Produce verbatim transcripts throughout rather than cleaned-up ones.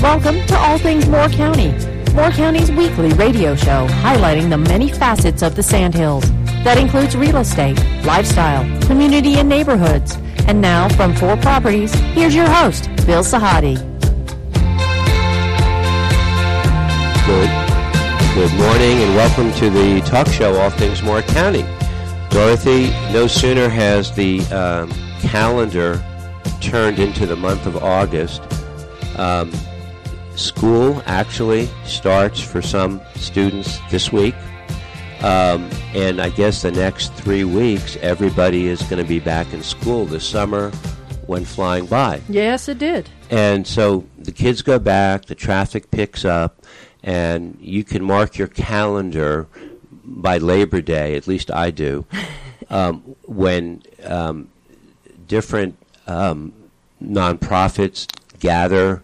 Welcome to All Things Moore County, Moore County's weekly radio show highlighting the many facets of the Sandhills. That includes real estate, lifestyle, community, and neighborhoods. And now, from Four Properties, here's your host, Bill Sahadi. Good, good morning and welcome to the talk show, All Things Moore County. Dorothy, no sooner has the um, calendar turned into the month of August, um, school actually starts for some students this week. Um, and I guess the next three weeks, everybody is going to be back in school. The summer went flying by. Yes, it did. And so the kids go back, the traffic picks up, and you can mark your calendar by Labor Day, at least I do, um, when um, different um, nonprofits gather.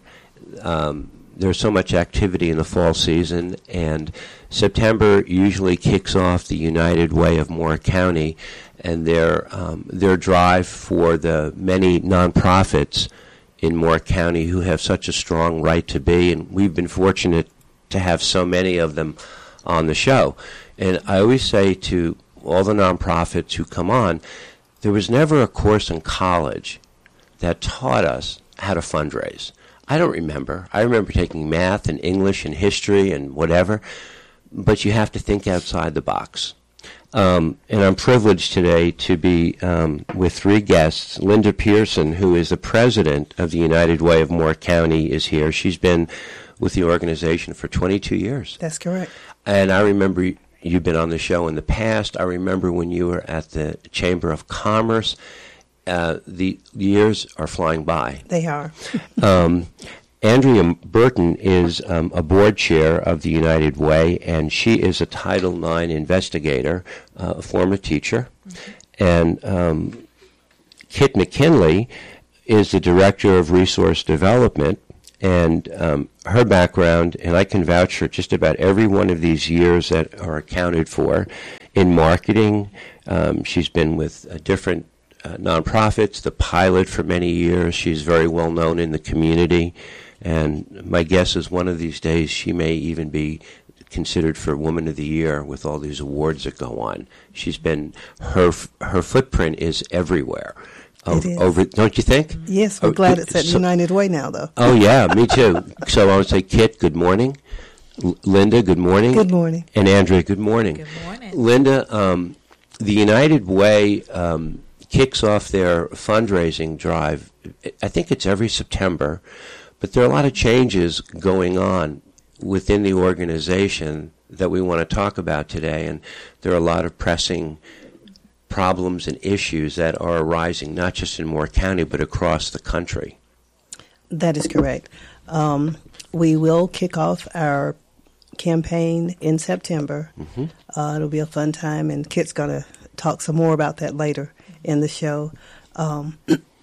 Um, there's so much activity in the fall season, and September usually kicks off the United Way of Moore County and their um, their drive for the many nonprofits in Moore County who have such a strong right to be, and we've been fortunate to have so many of them on the show. And I always say to all the nonprofits who come on, there was never a course in college that taught us how to fundraise. I don't remember. I remember taking math and English and history and whatever, but you have to think outside the box. Um, and I'm privileged today to be um, with three guests. Linda Pearson, who is the president of the United Way of Moore County, is here. She's been with the organization for twenty-two years. That's correct. And I remember you've been on the show in the past. I remember when you were at the Chamber of Commerce. Uh, the years are flying by. They are. um, Andrea Burton is um, a board chair of the United Way, and she is a Title nine investigator, uh, a former teacher. Mm-hmm. And um, Kit McKinley is the director of resource development, and um, her background, and I can vouch for just about every one of these years that are accounted for, in marketing. Um, she's been with a different Uh, nonprofits, the pilot for many years. She's very well known in the community, and my guess is one of these days she may even be considered for Woman of the Year with all these awards that go on. She's been, her her footprint is everywhere. O- it is. Over, don't you think? Yes, we're oh, glad it's at so, United Way now, though. Oh, yeah, me too. So I would say, Kit, good morning. L- Linda, good morning. Good morning. And Andrea, good morning. Good morning. Linda, um, the United Way um, kicks off their fundraising drive. I think it's every September, but there are a lot of changes going on within the organization that we want to talk about today, and there are a lot of pressing problems and issues that are arising not just in Moore County but across the country. That is correct. Um, we will kick off our campaign in September. Mm-hmm. Uh, it'll be a fun time, and Kit's going to talk some more about that later in the show. Um,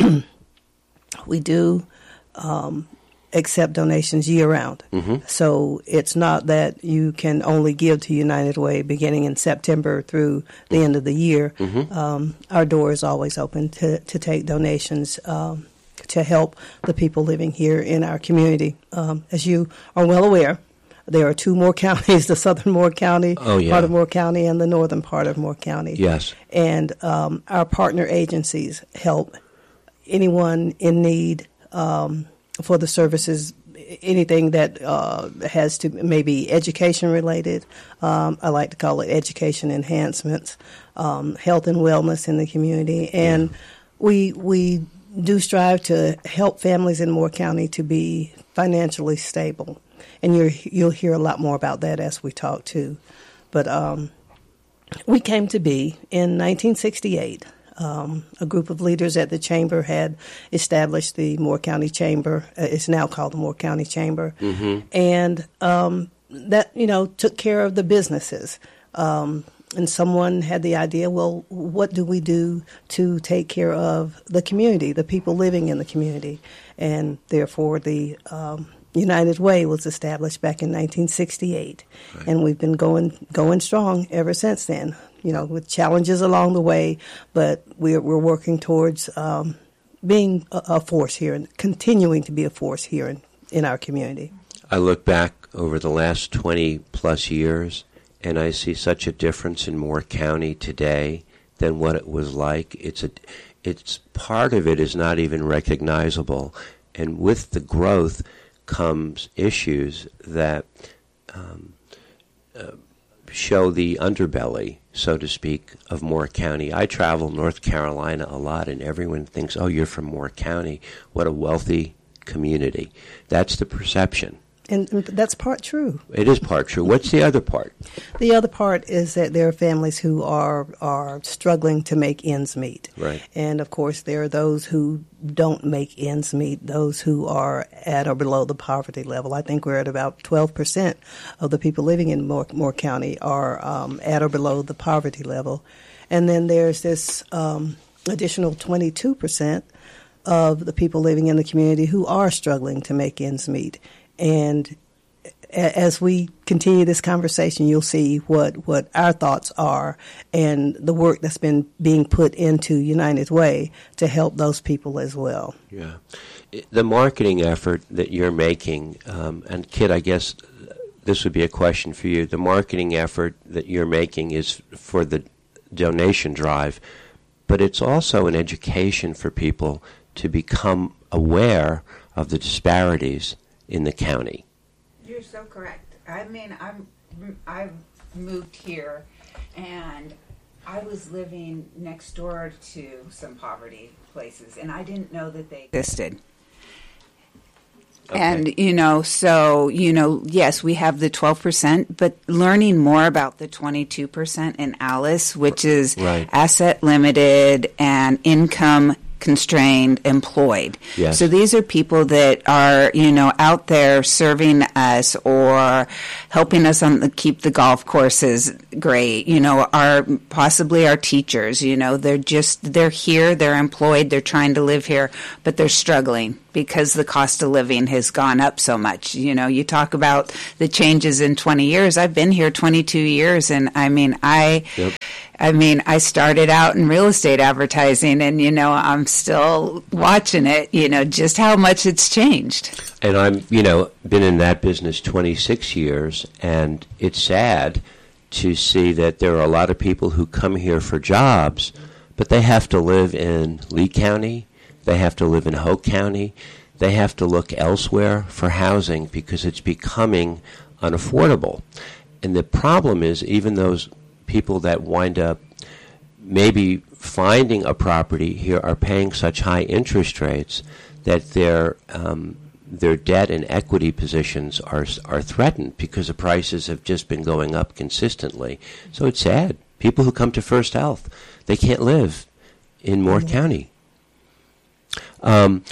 we do um, accept donations year-round. Mm-hmm. So it's not that you can only give to United Way beginning in September through the mm-hmm. end of the year. Mm-hmm. Um, our door is always open to, to take donations um, to help the people living here in our community. Um, as you are well aware, there are two Moore counties, the southern Moore County, oh, yeah. part of Moore County, and the northern part of Moore County. Yes. And um, our partner agencies help anyone in need um, for the services, anything that uh, has to maybe education related. Um, I like to call it education enhancements, um, health and wellness in the community. And yeah. we we do strive to help families in Moore County to be financially stable. And you're, you'll hear a lot more about that as we talk, too. But um, we came to be in nineteen sixty-eight. Um, a group of leaders at the Chamber had established the Moore County Chamber. Uh, it's now called the Moore County Chamber. Mm-hmm. And um, that, you know, took care of the businesses. Um, and someone had the idea, well, what do we do to take care of the community, the people living in the community? And therefore, the um, United Way was established back in nineteen sixty-eight, right. And we've been going going strong ever since then. You know, with challenges along the way, but we're we're working towards um, being a, a force here and continuing to be a force here in, in our community. I look back over the last twenty plus years, and I see such a difference in Moore County today than what it was like. It's a, it's part of it is not even recognizable, and with the growth comes issues that um, uh, show the underbelly, so to speak, of Moore County. I travel North Carolina a lot, and everyone thinks, "Oh, you're from Moore County. What a wealthy community." That's the perception. And that's part true. It is part true. What's the other part? The other part is that there are families who are are struggling to make ends meet. Right. And, of course, there are those who don't make ends meet, those who are at or below the poverty level. I think we're at about twelve percent of the people living in Moore, Moore County are um, at or below the poverty level. And then there's this um, additional twenty-two percent of the people living in the community who are struggling to make ends meet. And as we continue this conversation, you'll see what, what our thoughts are and the work that's been being put into United Way to help those people as well. Yeah. The marketing effort that you're making, um, and Kit, I guess this would be a question for you. The marketing effort that you're making is for the donation drive, but it's also an education for people to become aware of the disparities in the county. You're so correct. I mean, I'm, I've moved here, and I was living next door to some poverty places, and I didn't know that they existed. Okay. And, you know, so, you know, yes, we have the twelve percent, but learning more about the twenty-two percent in Alice, which is right. asset limited and income constrained, employed. Yes. So these are people that are, you know, out there serving us or helping us on the, keep the golf courses great, you know, are possibly our teachers, you know, they're just, they're here, they're employed, they're trying to live here, but they're struggling because the cost of living has gone up so much. You know, you talk about the changes in twenty years. I've been here twenty-two years, and I mean, I, yep. I mean, I started out in real estate advertising, and, you know, I'm still watching it, you know, just how much it's changed. And I'm, you know, been in that business twenty-six years, and it's sad to see that there are a lot of people who come here for jobs, but they have to live in Lee County, they have to live in Hoke County, they have to look elsewhere for housing because it's becoming unaffordable. And the problem is even those people that wind up maybe finding a property here are paying such high interest rates that their um, their debt and equity positions are are threatened because the prices have just been going up consistently. So it's sad. People who come to First Health, they can't live in Moore mm-hmm. County. Um,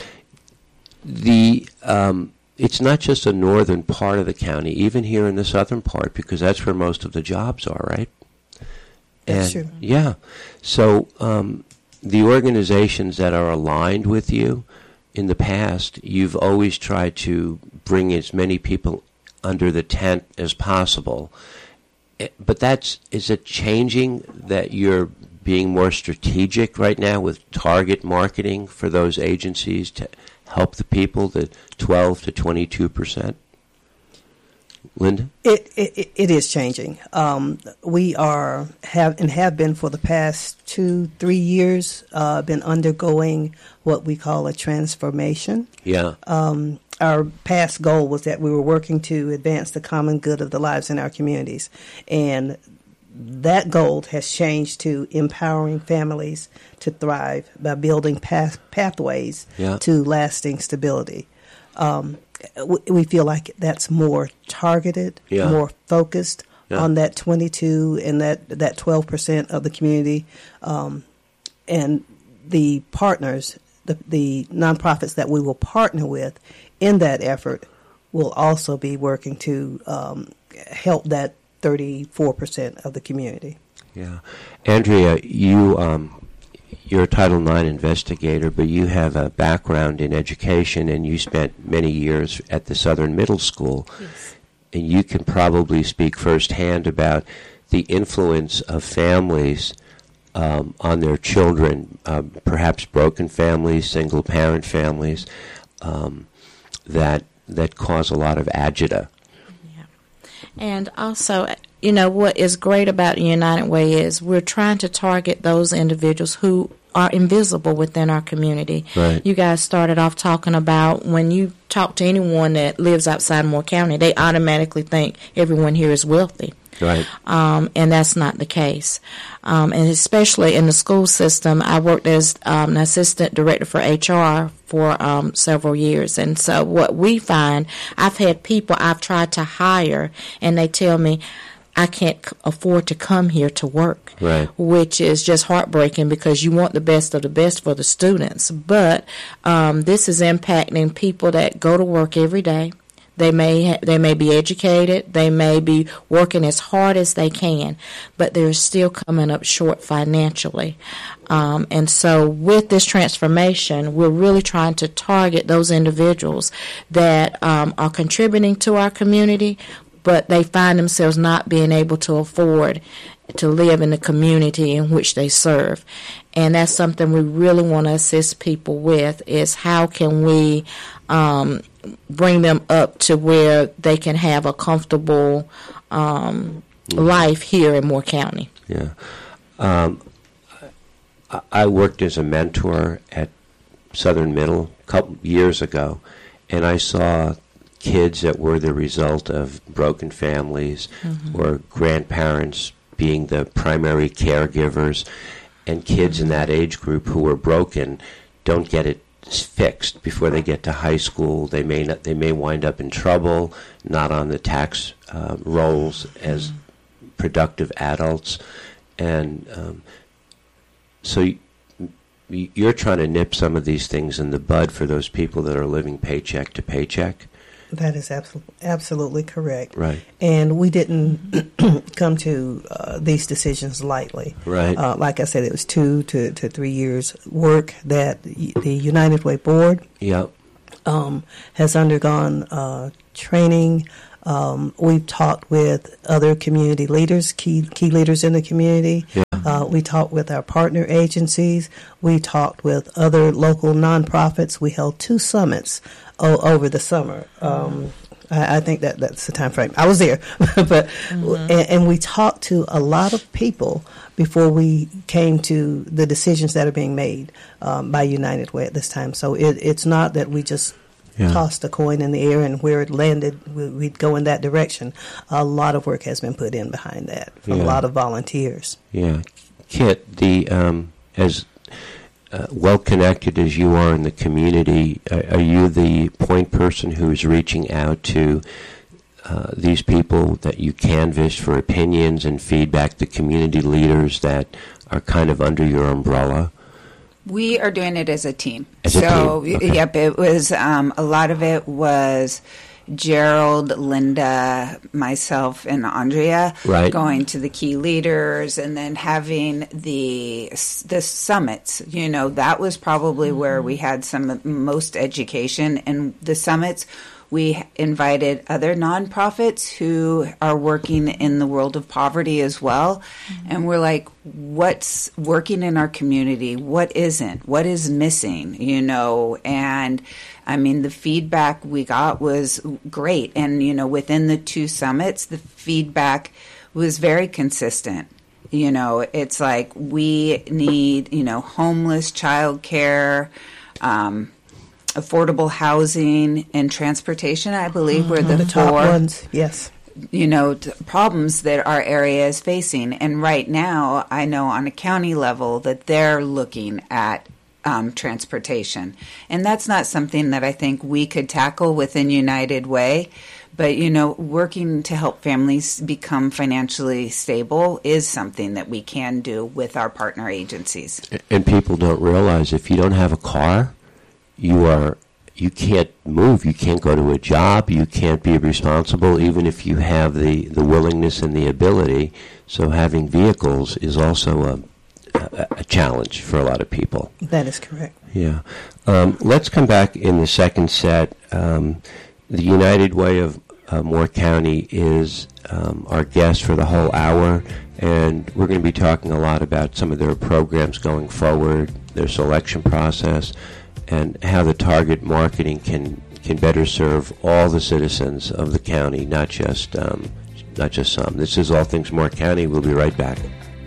the um, it's not just a northern part of the county, even here in the southern part, because that's where most of the jobs are, right? That's and, true. Yeah. So um, the organizations that are aligned with you, in the past, you've always tried to bring as many people under the tent as possible. But that's, is it changing that you're being more strategic right now with target marketing for those agencies to help the people, the twelve to twenty-two percent? Linda? It, it it is changing. Um, we are have and have been for the past two three years uh, been undergoing what we call a transformation. Yeah. Um, our past goal was that we were working to advance the common good of the lives in our communities, and that goal has changed to empowering families to thrive by building path, pathways yeah. to lasting stability. Um, we feel like that's more targeted, yeah. more focused yeah. on that twenty-two and that, that twelve percent of the community. Um, and the partners, the, the nonprofits that we will partner with in that effort will also be working to um, help that thirty-four percent of the community. Yeah. Andrea, you... Um You're a Title nine investigator, but you have a background in education, and you spent many years at the Southern Middle School. Yes. And you can probably speak firsthand about the influence of families um, on their children, um, perhaps broken families, single-parent families, um, that that cause a lot of agita. Yeah. And also, you know, what is great about United Way is we're trying to target those individuals who are invisible within our community. Right. You guys started off talking about when you talk to anyone that lives outside Moore County, they automatically think everyone here is wealthy. Right. Um, and that's not the case. Um, and especially in the school system, I worked as um, an assistant director for H R for um, several years. And so what we find, I've had people I've tried to hire, and they tell me, I can't c- afford to come here to work, right. which is just heartbreaking because you want the best of the best for the students. But um, this is impacting people that go to work every day. They may ha- they may be educated, they may be working as hard as they can, but they're still coming up short financially. Um, and so with this transformation, we're really trying to target those individuals that um, are contributing to our community, but they find themselves not being able to afford to live in the community in which they serve. And that's something we really want to assist people with, is how can we um, bring them up to where they can have a comfortable um, life here in Moore County. Yeah. Um, I, I worked as a mentor at Southern Middle a couple years ago, and I saw kids that were the result of broken families mm-hmm. or grandparents being the primary caregivers, and kids in that age group who were broken don't get it fixed before they get to high school. They may not, they may wind up in trouble, not on the tax uh, rolls as productive adults, and um, so y- you're trying to nip some of these things in the bud for those people that are living paycheck to paycheck. That is absolutely absolutely correct. Right. And we didn't come to uh, these decisions lightly. Right. Uh, like I said, it was two to, to three years work that the United Way Board yep. um, has undergone uh, training. Um, we've talked with other community leaders, key key leaders in the community. Yeah. Uh, we talked with our partner agencies. We talked with other local nonprofits. We held two summits o- over the summer. Um, I, I think that that's the time frame. I was there, but mm-hmm. and, and we talked to a lot of people before we came to the decisions that are being made um, by United Way at this time. So it, it's not that we just Yeah. tossed a coin in the air and where it landed, we'd go in that direction. A lot of work has been put in behind that from yeah. a lot of volunteers. Yeah. Kit, the um, as uh, well connected as you are in the community, uh, are you the point person who's reaching out to uh, these people that you canvass for opinions and feedback, the community leaders that are kind of under your umbrella? We are doing it as a team. As a so, team. Okay. yep, it was um, a lot of it was Gerald, Linda, myself, and Andrea right. going to the key leaders, and then having the the summits. You know, that was probably mm-hmm. where we had some most education. And the summits, we invited other nonprofits who are working in the world of poverty as well. Mm-hmm. And we're like, what's working in our community? What isn't? What is missing? You know, and I mean, the feedback we got was great. And, you know, within the two summits, the feedback was very consistent. You know, it's like we need, you know, homeless, childcare, um, affordable housing, and transportation, I believe, mm-hmm. were the, the four top ones. Yes. You know, t- problems that our area is facing. And right now, I know on a county level that they're looking at um, transportation. And that's not something that I think we could tackle within United Way. But, you know, working to help families become financially stable is something that we can do with our partner agencies. And people don't realize if you don't have a car, you are you can't move, you can't go to a job, you can't be responsible, even if you have the, the willingness and the ability. So having vehicles is also a, a, a challenge for a lot of people. That is correct. Yeah. Um, let's come back in the second set. Um, the United Way of uh, Moore County is um, our guest for the whole hour, and we're going to be talking a lot about some of their programs going forward, their selection process, and how the target marketing can can better serve all the citizens of the county, not just um, not just some. This is All Things Moore County. We'll be right back.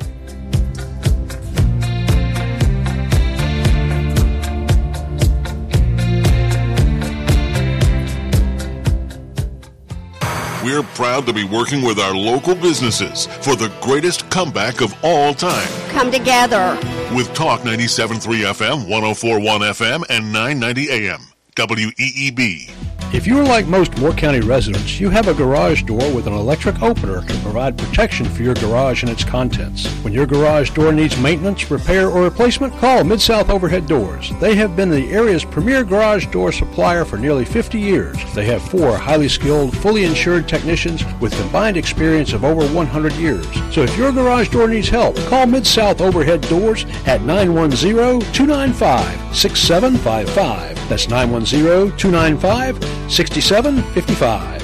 We're proud to be working with our local businesses for the greatest comeback of all time. Come together. With Talk ninety-seven point three F M, one oh four point one F M, and nine ninety A M. W E E B. If you are like most Moore County residents, you have a garage door with an electric opener to provide protection for your garage and its contents. When your garage door needs maintenance, repair, or replacement, call Mid-South Overhead Doors. They have been the area's premier garage door supplier for nearly fifty years. They have four highly skilled, fully insured technicians with combined experience of over one hundred years. So if your garage door needs help, call Mid-South Overhead Doors at nine one zero, two nine five, six seven five five. That's nine one zero, two nine five, six seven five five.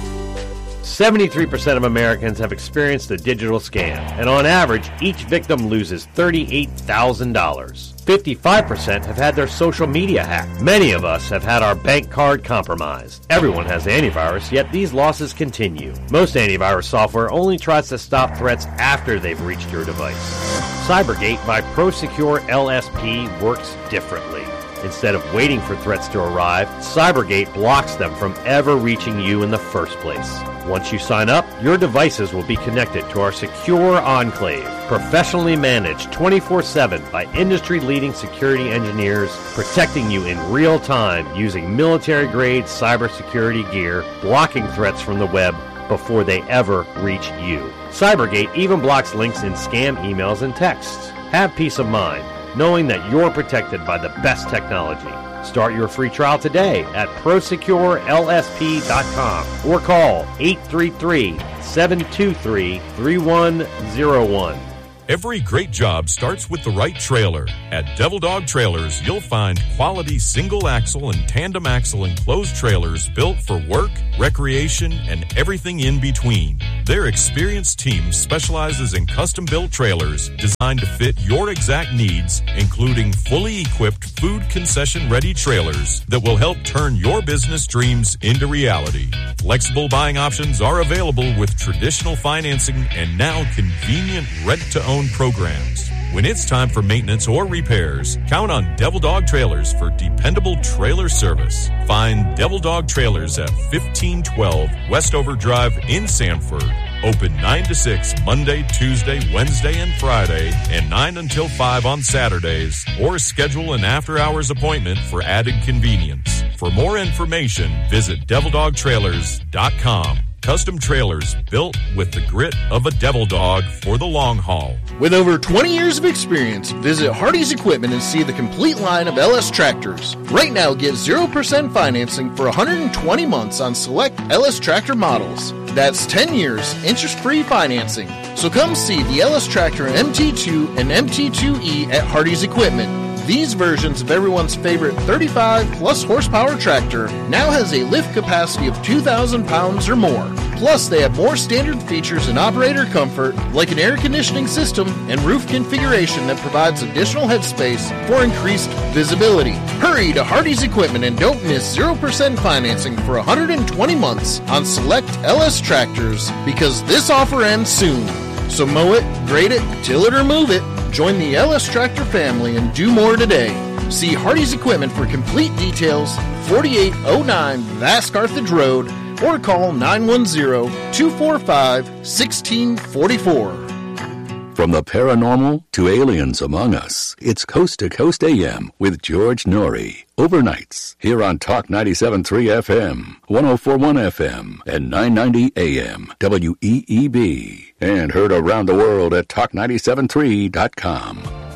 seventy-three percent of Americans have experienced a digital scam, and on average, each victim loses thirty-eight thousand dollars. fifty-five percent have had their social media hacked. Many of us have had our bank card compromised. Everyone has antivirus, yet these losses continue. Most antivirus software only tries to stop threats after they've reached your device. Cybergate by ProSecure L S P works differently. Instead of waiting for threats to arrive, Cybergate blocks them from ever reaching you in the first place. Once you sign up, your devices will be connected to our secure enclave, professionally managed twenty-four seven by industry-leading security engineers, protecting you in real time using military-grade cybersecurity gear, blocking threats from the web before they ever reach you. Cybergate even blocks links in scam emails and texts. Have peace of mind knowing that you're protected by the best technology. Start your free trial today at pro secure L S P dot com or call eight three three, seven two three, three one zero one. Every great job starts with the right trailer. At Devil Dog Trailers, you'll find quality single-axle and tandem-axle enclosed trailers built for work, recreation, and everything in between. Their experienced team specializes in custom-built trailers designed to fit your exact needs, including fully equipped food concession-ready trailers that will help turn your business dreams into reality. Flexible buying options are available with traditional financing and now convenient rent-to-own programs. When it's time for maintenance or repairs, count on Devil Dog Trailers for dependable trailer service. Find Devil Dog Trailers at fifteen twelve Westover Drive in Sanford. Open nine to six Monday, Tuesday, Wednesday, and Friday, and nine until five on Saturdays, or schedule an after-hours appointment for added convenience. For more information, visit devil dog trailers dot com. Custom trailers built with the grit of a devil dog for the long haul. With over twenty years of experience, visit Hardy's Equipment and see the complete line of L S tractors. Right now, get zero percent financing for one hundred twenty months on select L S tractor models. That's ten years, interest-free financing. So come see the L S Tractor M T two and M T two E at Hardy's Equipment. These versions of everyone's favorite thirty-five plus horsepower tractor now has a lift capacity of two thousand pounds or more. Plus, they have more standard features and operator comfort, like an air conditioning system and roof configuration that provides additional headspace for increased visibility. Hurry to Hardy's Equipment and don't miss zero percent financing for one hundred twenty months on select L S tractors, because this offer ends soon. So mow it, grade it, till it or move it. Join the L S Tractor family and do more today. See Hardy's Equipment for complete details, forty-eight oh nine Vask Carthage Road, or call nine one zero, two four five, one six four four. From the paranormal to aliens among us, it's Coast to Coast A M with George Norrie. Overnights, here on Talk ninety-seven point three F M, one oh four point one F M, and nine ninety A M, W E E B. And heard around the world at talk nine seven three dot com.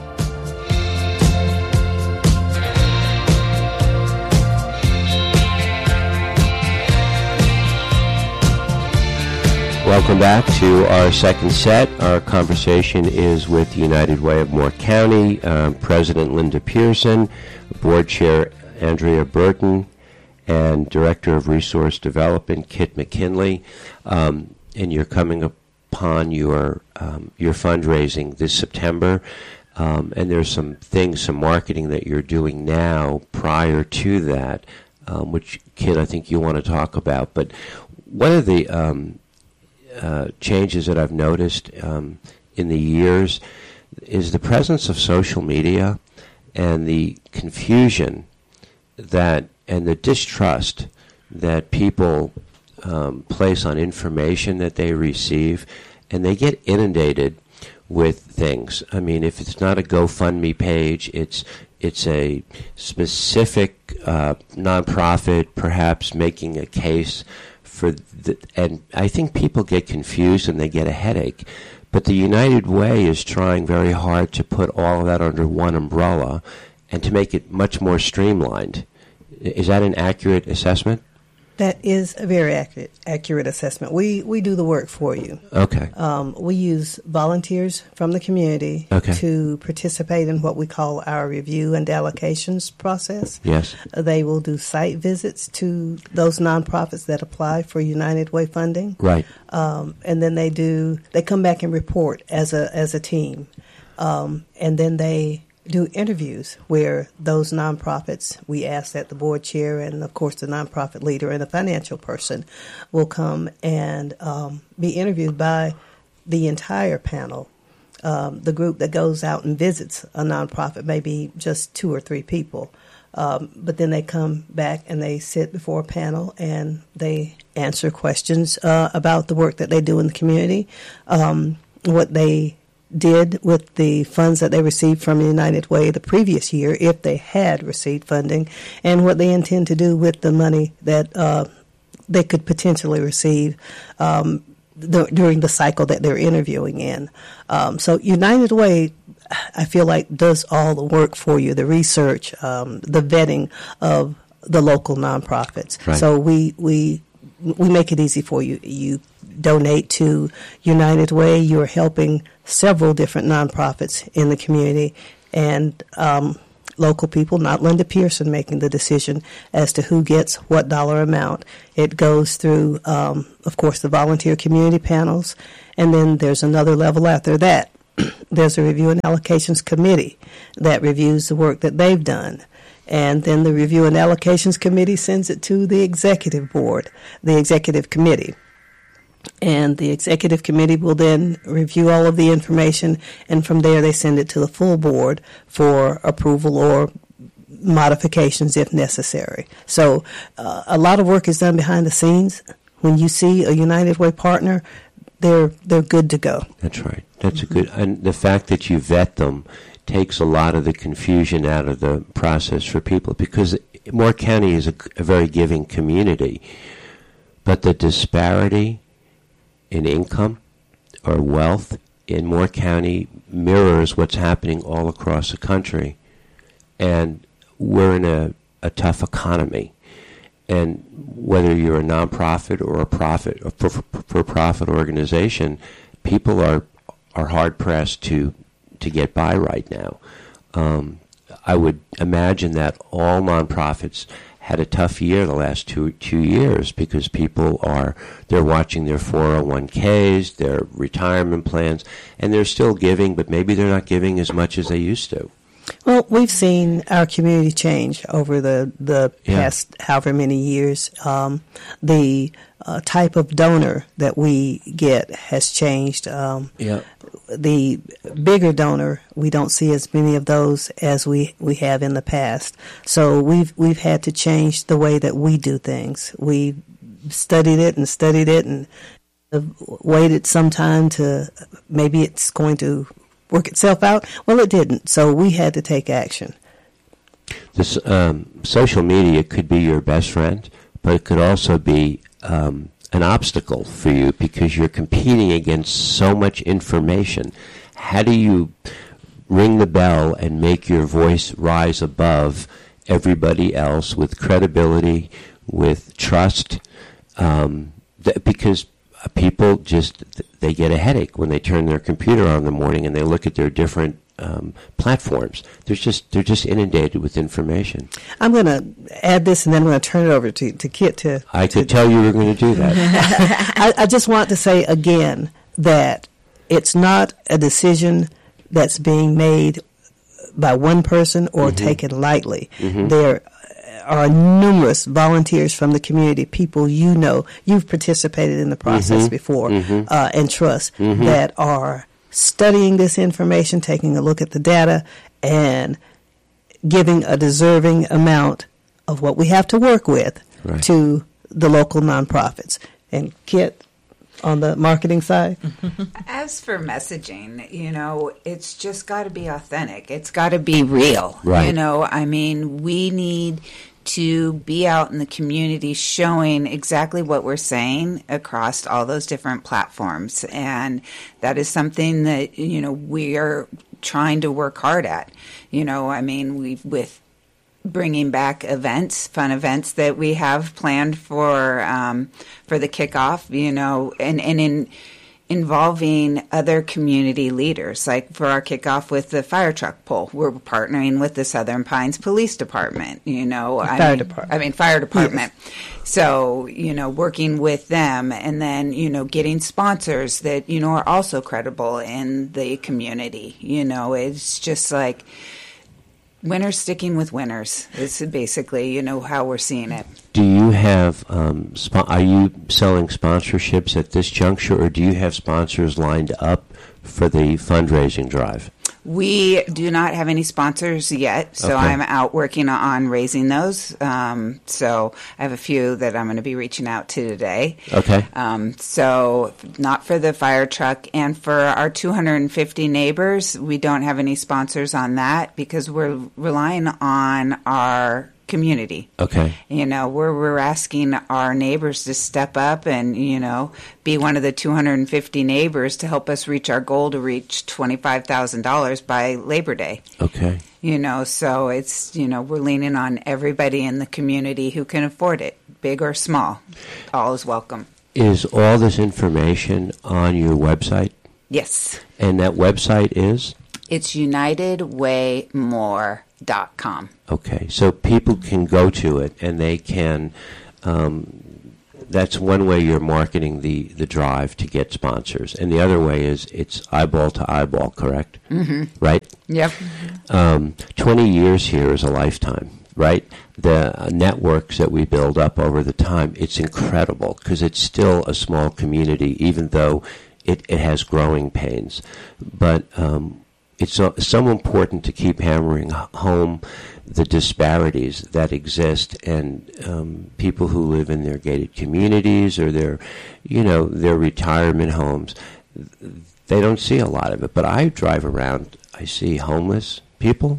Welcome back to our second set. Our conversation is with United Way of Moore County, um, President Linda Pearson, Board Chair Andrea Burton, and Director of Resource Development Kit McKinley. Um, and you're coming upon your um, your fundraising this September, um, and there's some things, some marketing that you're doing now prior to that. um, which, Kit, I think you want to talk about. But one of the um, uh, changes that I've noticed um, in the years is the presence of social media and the confusion that and the distrust that people um, place on information that they receive, and they get inundated with things. I mean, if it's not a GoFundMe page, it's it's a specific uh, nonprofit, perhaps making a case for the, and I think people get confused and they get a headache. But the United Way is trying very hard to put all of that under one umbrella and to make it much more streamlined. Is that an accurate assessment? That is a very accurate accurate assessment. We we do the work for you. Okay. Um, we use volunteers from the community okay. to participate in what we call our review and allocations process. Yes. Uh, they will do site visits to those nonprofits that apply for United Way funding. Right. Um, and then they do they come back and report as a as a team, um, and then they do interviews where those nonprofits, we ask that the board chair and, of course, the nonprofit leader and the financial person will come and um, be interviewed by the entire panel. Um, the group that goes out and visits a nonprofit may be just two or three people, um, but then they come back and they sit before a panel and they answer questions uh, about the work that they do in the community, um, what they did with the funds that they received from United Way the previous year, if they had received funding, and what they intend to do with the money that uh, they could potentially receive um, the, during the cycle that they're interviewing in. Um, so United Way, I feel like, does all the work for you, the research, um, the vetting of the local nonprofits. Right. So we we we make it easy for you. You donate to United Way, you're helping several different nonprofits in the community, and um, local people, not Linda Pearson making the decision as to who gets what dollar amount. It goes through, um, of course, the volunteer community panels, and then there's another level after that. There's a review and allocations committee that reviews the work that they've done. And then the review and allocations committee sends it to the executive board, the executive committee. And the executive committee will then review all of the information, and from there they send it to the full board for approval or modifications if necessary. So uh, a lot of work is done behind the scenes. When you see a United Way partner, they're they're good to go. That's right. That's a good, and the fact that you vet them takes a lot of the confusion out of the process for people, because Moore County is a, a very giving community, but the disparity in income or wealth in Moore County mirrors what's happening all across the country. And we're in a, a tough economy. And whether you're a nonprofit or a profit or for, for profit organization, people are are hard pressed to to get by right now. Um, I would imagine that all nonprofits had a tough year the last two two years because people are they're watching their four oh one k's, their retirement plans, and they're still giving, but maybe they're not giving as much as they used to. Well, we've seen our community change over the the Yeah. past however many years. Um, the uh, type of donor that we get has changed. Um, Yeah. The bigger donor, we don't see as many of those as we, we have in the past. So we've we've had to change the way that we do things. We studied it and studied it and waited some time to maybe it's going to work itself out. Well, it didn't. So we had to take action. This um, social media could be your best friend, but it could also be um, an obstacle for you because you're competing against so much information. How do you ring the bell and make your voice rise above everybody else with credibility, with trust? Um, th- because people just, they get a headache when they turn their computer on in the morning and they look at their different um, platforms. They're just they're just inundated with information. I'm going to add this, and then I'm going to turn it over to, to Kit to... I to could tell you were going to do that. I, I just want to say again that it's not a decision that's being made by one person or Mhm. taken lightly. Mhm. There are numerous volunteers from the community, people you know, you've participated in the process mm-hmm. before, mm-hmm. uh, and trust, mm-hmm. that are studying this information, taking a look at the data, and giving a deserving amount of what we have to work with right. to the local nonprofits. And Kit, on the marketing side? As for messaging, you know, it's just got to be authentic. It's got to be real. Right. You know, I mean, we need to be out in the community showing exactly what we're saying across all those different platforms. And that is something that, you know, we're trying to work hard at. You know, I mean, we've with bringing back events, fun events that we have planned for um, for the kickoff, you know, and, and in involving other community leaders. Like for our kickoff with the fire truck pull, we're partnering with the Southern Pines Police Department, you know. The I fire mean, department. I mean, fire department. Yes. So, you know, working with them and then, you know, getting sponsors that, you know, are also credible in the community. You know, it's just like winners sticking with winners is basically, you know, how we're seeing it. Do you have, um, spo- are you selling sponsorships at this juncture, or do you have sponsors lined up for the fundraising drive? We do not have any sponsors yet, so Okay. I'm out working on raising those. Um, so I have a few that I'm going to be reaching out to today. Okay. Um, so not for the fire truck, and for our two hundred fifty neighbors, we don't have any sponsors on that because we're relying on our community. Okay. You know, we're, we're asking our neighbors to step up and, you know, be one of the two hundred fifty neighbors to help us reach our goal to reach twenty-five thousand dollars by Labor Day. Okay. You know, so it's, you know, we're leaning on everybody in the community who can afford it, big or small. All is welcome. Is all this information on your website? Yes. And that website is? It's united way more dot com. Okay, so people can go to it and they can, um, that's one way you're marketing the, the drive to get sponsors. And the other way is it's eyeball to eyeball, correct? Mm-hmm. Right? Yep. Um, twenty years here is a lifetime, right? The uh, networks that we build up over the time, it's incredible because it's still a small community, even though it, it has growing pains. But um, it's so, so important to keep hammering home the disparities that exist, and um, people who live in their gated communities or their, you know, their retirement homes, they don't see a lot of it. But I drive around, I see homeless people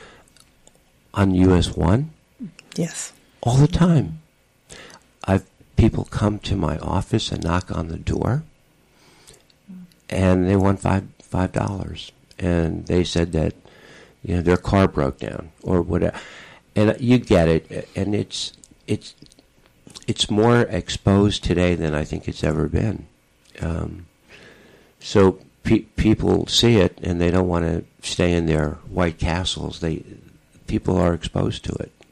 on U S one. Yes. All the time. I've people come to my office and knock on the door, and they want five five dollars. And they said that, you know, their car broke down or whatever, and you get it. And it's it's it's more exposed today than I think it's ever been. Um, so pe- people see it and they don't want to stay in their white castles. They people are exposed to it.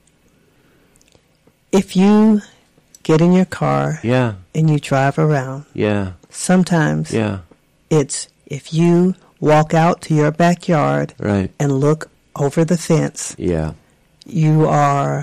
If you get in your car, yeah, and you drive around, yeah, sometimes, yeah, it's if you walk out to your backyard right. and look over the fence, yeah, you are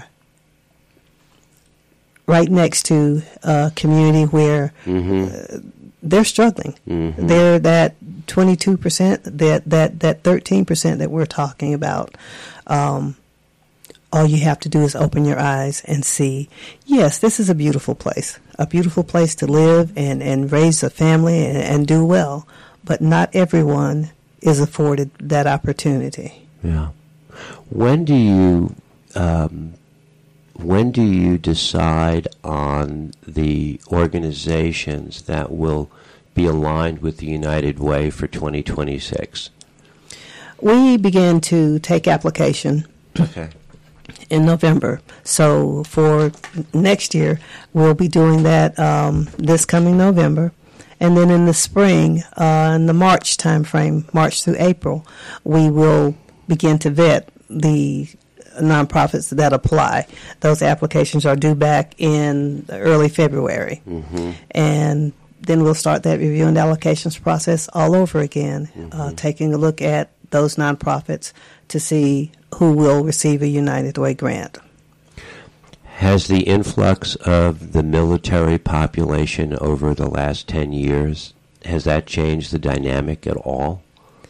right next to a community where mm-hmm. uh, they're struggling. Mm-hmm. They're that twenty-two percent, that, that, that thirteen percent that we're talking about. Um, all you have to do is open your eyes and see, yes, this is a beautiful place, a beautiful place to live and, and raise a family and, and do well. But not everyone is afforded that opportunity. Yeah. When do you um, when do you decide on the organizations that will be aligned with the United Way for twenty twenty-six? We began to take application okay. in November. So for next year, we'll be doing that um, this coming November. And then in the spring, uh, in the March timeframe, March through April, we will begin to vet the nonprofits that apply. Those applications are due back in early February. Mm-hmm. And then we'll start that review and allocations process all over again, mm-hmm. uh, taking a look at those nonprofits to see who will receive a United Way grant. Has the influx of the military population over the last ten years, has that changed the dynamic at all?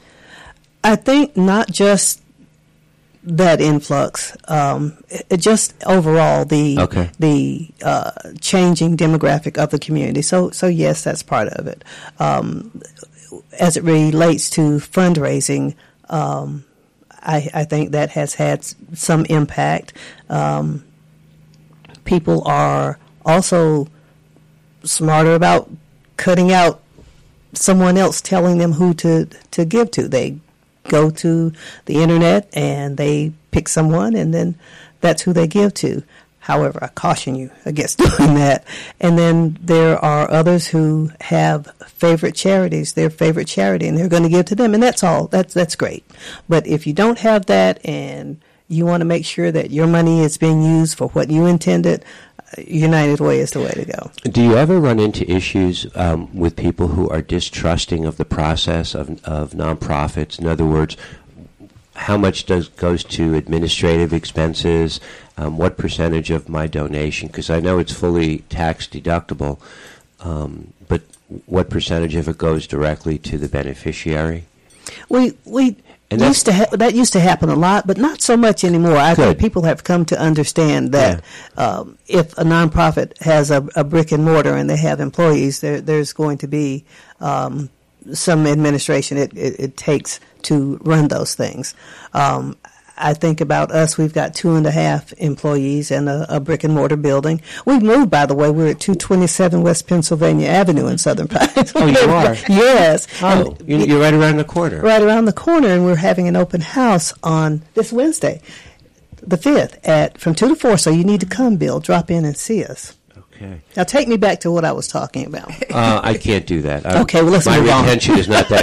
I think not just that influx, um, it just overall the okay. the uh, changing demographic of the community. So, so yes, that's part of it. Um, as it relates to fundraising, um, I, I think that has had some impact. Um, people are also smarter about cutting out someone else telling them who to, to give to. They go to the internet and they pick someone, and then that's who they give to. However, I caution you against doing that. And then there are others who have favorite charities, their favorite charity, and they're going to give to them, and that's all. That's that's great. But if you don't have that and you want to make sure that your money is being used for what you intended, United Way is the way to go. Do you ever run into issues um, with people who are distrusting of the process of of nonprofits? In other words, how much does goes to administrative expenses? Um, what percentage of my donation? Because I know it's fully tax deductible, um, but what percentage of it goes directly to the beneficiary? We we. And used to ha- that used to happen a lot, but not so much anymore. I Good. think people have come to understand that yeah. um, if a nonprofit has a, a brick and mortar and they have employees, there, there's going to be um, some administration it, it, it takes to run those things. Um, I think about us, we've got two and a half employees and a, a brick and mortar building. We've moved, by the way. We're at two twenty-seven West Pennsylvania Avenue in Southern Pines. Oh, you are? Yes. Oh, and you- you're right around the corner. Right around the corner, and we're having an open house on this Wednesday, the fifth, at from two to four. So you need to come, Bill. Drop in and see us. Okay. Now take me back to what I was talking about. Uh, I can't do that. I, Okay, well, let's my move on. retention is not that.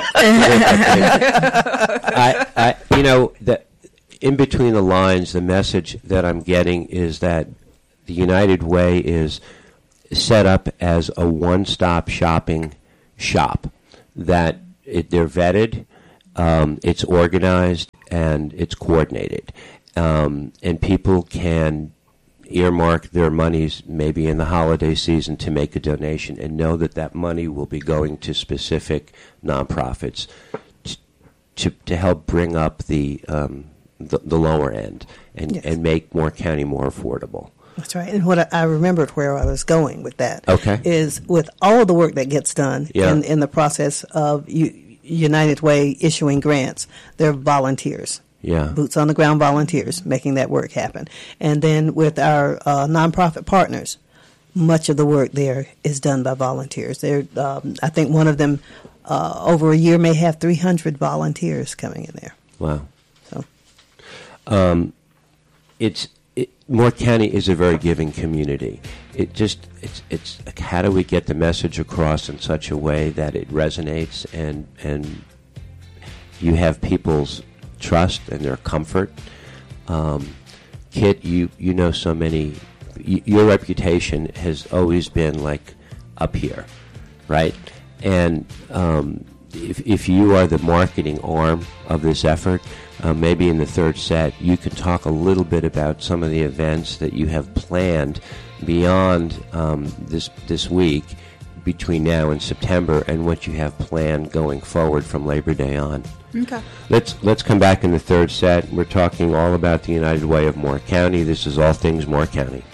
I, I, you know, that in between the lines, the message that I'm getting is that the United Way is set up as a one-stop shopping shop. That it, they're vetted, um, it's organized, and it's coordinated, um, and people can earmark their monies maybe in the holiday season to make a donation and know that that money will be going to specific nonprofits t- to to help bring up the um, the, the lower end and, Yes. and make Moore County more affordable. That's right. And what I, I remembered where I was going with that Okay. is with all of the work that gets done Yeah. in, in the process of U, United Way issuing grants, they're volunteers. Yeah. Boots on the ground volunteers making that work happen. And then with our uh, nonprofit partners, much of the work there is done by volunteers. They're, um, I think one of them uh, over a year may have three hundred volunteers coming in there. Wow. So, Um, it's it, Moore County is a very giving community. It just it's it's like, how do we get the message across in such a way that it resonates and and you have people's trust and their comfort. Um, Kit, you you know so many. Y- your reputation has always been like up here, right? And um, if if you are the marketing arm of this effort, uh, maybe in the third set you could talk a little bit about some of the events that you have planned beyond um, this this week, between now and September, and what you have planned going forward from Labor Day on. Okay. Let's let's come back in the third set. We're talking all about the United Way of Moore County. This is All Things Moore County.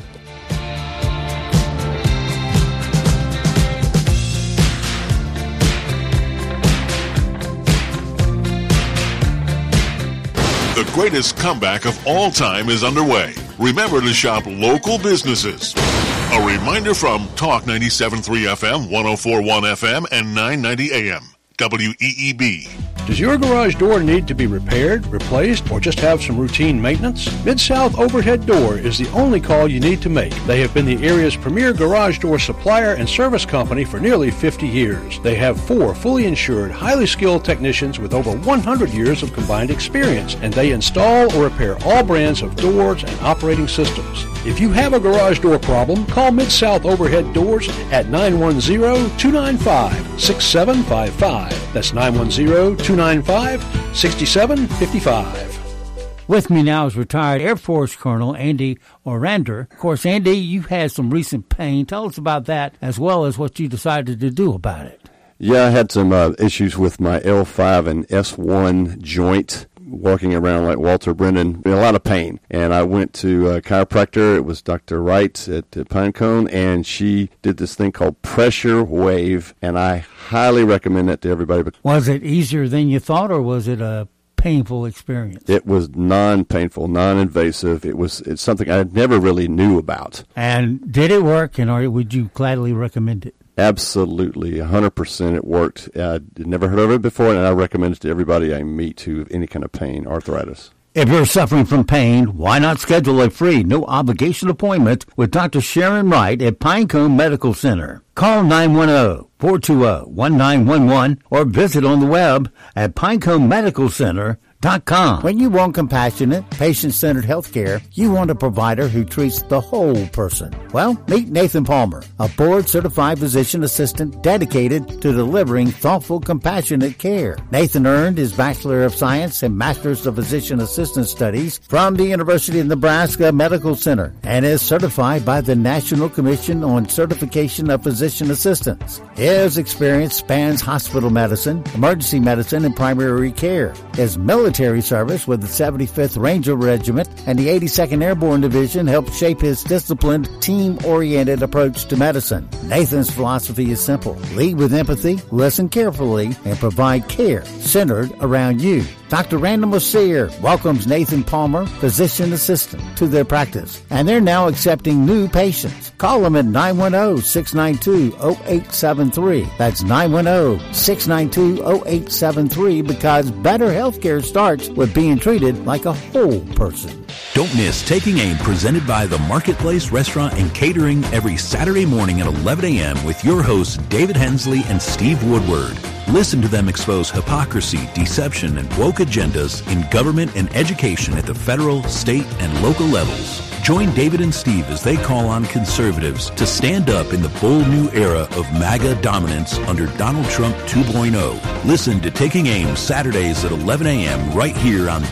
The greatest comeback of all time is underway. Remember to shop local businesses. A reminder from Talk ninety-seven point three F M, one oh four point one F M, and nine ninety A M. W E E B. Does your garage door need to be repaired, replaced, or just have some routine maintenance? Mid-South Overhead Door is the only call you need to make. They have been the area's premier garage door supplier and service company for nearly fifty years. They have four fully insured, highly skilled technicians with over one hundred years of combined experience, and they install or repair all brands of doors and operating systems. If you have a garage door problem, call Mid-South Overhead Doors at nine one zero, two nine five, six seven five five. That's nine one zero, two nine five, six seven five five. With me now is retired Air Force Colonel Andy Orander. Of course, Andy, you've had some recent pain. Tell us about that as well as what you decided to do about it. Yeah, I had some uh, issues with my L five and S one joint, walking around like Walter Brennan, in a lot of pain. And I went to a chiropractor. It was Doctor Wright at uh, Pinecone, and she did this thing called Pressure Wave, and I highly recommend that to everybody. Was it easier than you thought, or was it a painful experience? It was non-painful, non-invasive. It was it's something I never really knew about. And did it work, and or would you gladly recommend it? Absolutely, one hundred percent it worked. I'd never heard of it before, and I recommend it to everybody I meet who have any kind of pain, arthritis. If you're suffering from pain, why not schedule a free, no-obligation appointment with Doctor Sharon Wright at Pinecone Medical Center? Call nine one zero, four two zero, one nine one one or visit on the web at pinecone medical center dot com. When you want compassionate, patient-centered health care, you want a provider who treats the whole person. Well, meet Nathan Palmer, a board-certified physician assistant dedicated to delivering thoughtful, compassionate care. Nathan earned his Bachelor of Science and Master's of Physician Assistant Studies from the University of Nebraska Medical Center and is certified by the National Commission on Certification of Physician Assistants. His experience spans hospital medicine, emergency medicine, and primary care. His military Military service with the seventy-fifth Ranger Regiment and the eighty-second Airborne Division helped shape his disciplined, team-oriented approach to medicine. Nathan's philosophy is simple. Lead with empathy, listen carefully, and provide care centered around you. Doctor Randall Mercier welcomes Nathan Palmer, physician assistant, to their practice, and they're now accepting new patients. Call them at nine one zero, six nine two, zero eight seven three. That's nine one zero, six nine two, zero eight seven three because better health care starts with being treated like a whole person. Don't miss Taking Aim, presented by the Marketplace Restaurant and Catering, every Saturday morning at eleven a.m. with your hosts David Hensley and Steve Woodward. Listen to them expose hypocrisy, deception, and woke agendas in government and education at the federal, state, and local levels. Join David and Steve as they call on conservatives to stand up in the bold new era of MAGA dominance under Donald Trump two point oh. Listen to Taking Aim Saturdays at eleven a.m. right here on